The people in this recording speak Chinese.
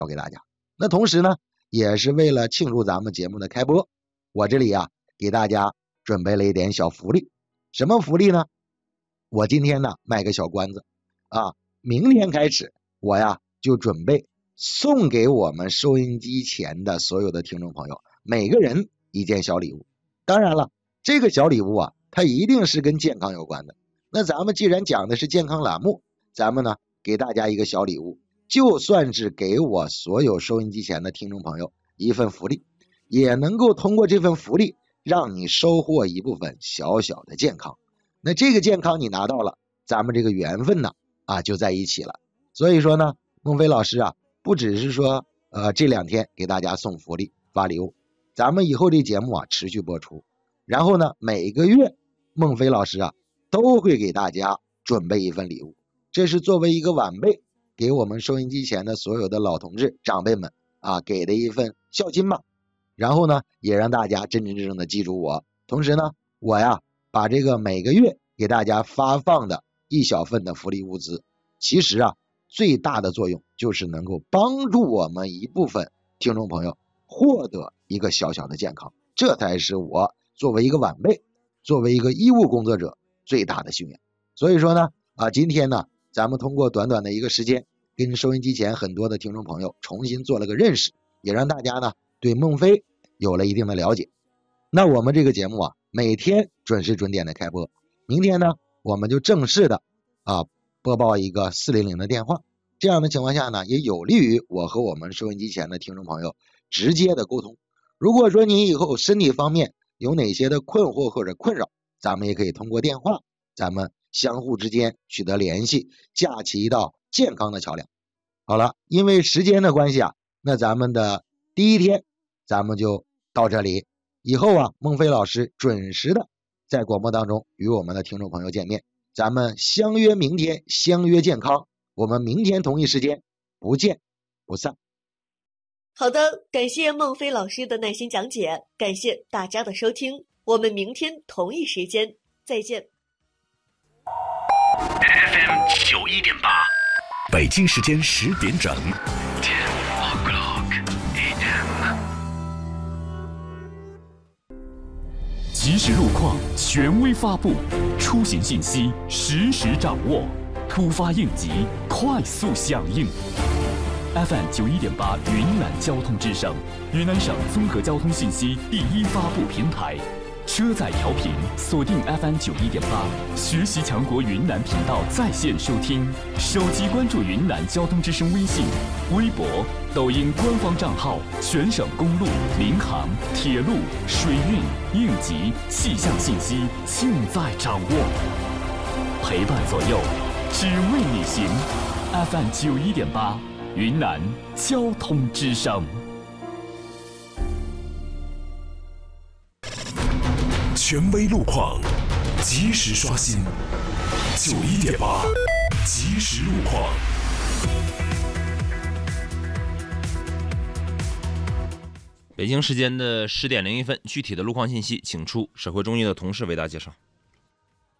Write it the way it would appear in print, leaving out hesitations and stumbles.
给大家。那同时呢，也是为了庆祝咱们节目的开播，我这里给大家准备了一点小福利。什么福利呢？我今天呢卖个小关子明天开始我就准备送给我们收音机前的所有的听众朋友每个人一件小礼物。当然了，这个小礼物它一定是跟健康有关的。那咱们既然讲的是健康栏目，咱们呢给大家一个小礼物，就算是给我所有收音机前的听众朋友一份福利，也能够通过这份福利让你收获一部分小小的健康。那这个健康你拿到了，咱们这个缘分呢就在一起了。所以说呢，孟非老师不只是说这2天给大家送福利发礼物，咱们以后这节目持续播出，然后呢每个月孟非老师都会给大家准备一份礼物，这是作为一个晚辈给我们收音机前的所有的老同志长辈们给的一份孝心吧。然后呢也让大家真真正正的记住我，同时呢我把这个每个月给大家发放的一小份的福利物资，其实最大的作用就是能够帮助我们一部分听众朋友获得一个小小的健康，这才是我作为一个晚辈，作为一个医务工作者最大的心愿。所以说呢今天呢咱们通过短短的一个时间跟收音机前很多的听众朋友重新做了个认识，也让大家呢对孟非有了一定的了解。那我们这个节目每天准时准点的开播，明天呢我们就正式的播报一个400的电话，这样的情况下呢也有利于我和我们收音机前的听众朋友直接的沟通。如果说您以后身体方面有哪些的困惑或者困扰，咱们也可以通过电话，咱们相互之间取得联系，架起一道健康的桥梁。好了，因为时间的关系那咱们的第一天咱们就到这里。以后孟非老师准时的在广播当中与我们的听众朋友见面，咱们相约明天，相约健康，我们明天同一时间不见不散。 好的，感谢孟非老师的耐心讲解，感谢大家的收听，我们明天同一时间再见。 FM 91.8，北京时间10点整。即时路况权威发布，出行信息实时掌握，突发应急快速响应。FM 91.8云南交通之声，云南省综合交通信息第一发布平台。车载调频锁定 FM 91.8，学习强国云南频道在线收听，手机关注云南交通之声微信、微博、抖音官方账号，全省公路、民航、铁路、水运、应急、气象信息尽在掌握，陪伴左右，只为你行。FM 91.8，云南交通之声。权威路况，及时刷新。91.8，即时路况。 北京时间的10点01分，具体的路况信息，请出社会中医的同事为大家介绍。